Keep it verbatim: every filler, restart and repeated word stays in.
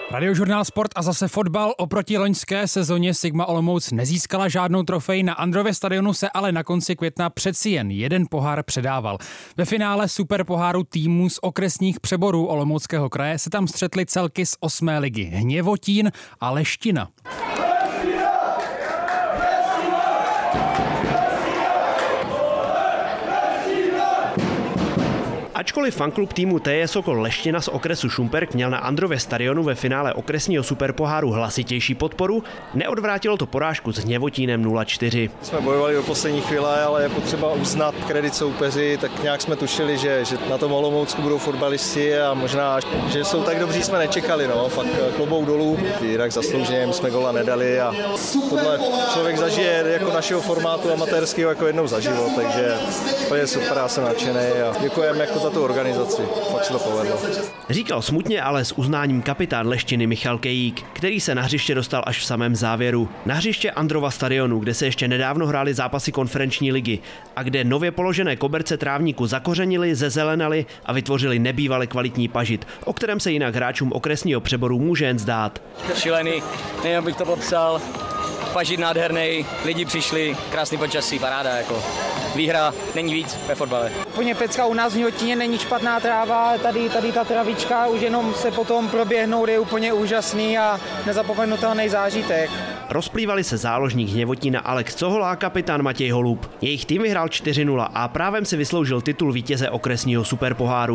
Radiožurnál Sport a zase fotbal. Oproti loňské sezóně Sigma Olomouc nezískala žádnou trofej, na Andrově stadionu se ale na konci května přeci jen jeden pohár předával. Ve finále superpoháru týmů z okresních přeborů Olomouckého kraje se tam střetly celky z osmé ligy Hněvotín a Leština. Ačkoliv fanklub týmu T J Sokol Leština z okresu Šumperk měl na Andrově stadionu ve finále okresního superpoháru hlasitější podporu, neodvrátilo to porážku s Hněvotínem nula čtyři. Jsme bojovali do poslední chvíle, ale je potřeba uznat kredit soupeři, tak nějak jsme tušili, že, že na tom Olomoucku budou fotbalisti a možná, že jsou tak dobří, jsme nečekali, no, fakt klobouk dolů. Jinak zaslouženě jsme gola nedali a tohle člověk zažije jako našeho formátu amatérského jako jednou za život, takže to je super, já jsem nadšený a děkujeme jako za tu organizaci. Fakt se to povedlo. Říkal smutně, ale s uznáním kapitán Leštiny Michal Kejík, který se na hřiště dostal až v samém závěru. Na hřiště Androva stadionu, kde se ještě nedávno hrály zápasy konferenční ligy a kde nově položené koberce trávníku zakořenili, zezelenali a vytvořili nebývale kvalitní pažit, o kterém se jinak hráčům okresního přeboru může jen zdát. Šílený, nevím, bych to popsal. Pažit nádherný, lidi přišli, krásný počasí, paráda jako. Výhra není víc ve fotbale. Úplně pecka, u nás v Hněvotíně není špatná tráva, tady, tady ta travička, už jenom se potom proběhnout je úplně úžasný a nezapomenutelný zážitek. Rozplývali se záložník Hněvotína Alex Cohola a kapitán Matěj Holub. Jejich tým vyhrál čtyři nula a právem si vysloužil titul vítěze okresního superpoháru.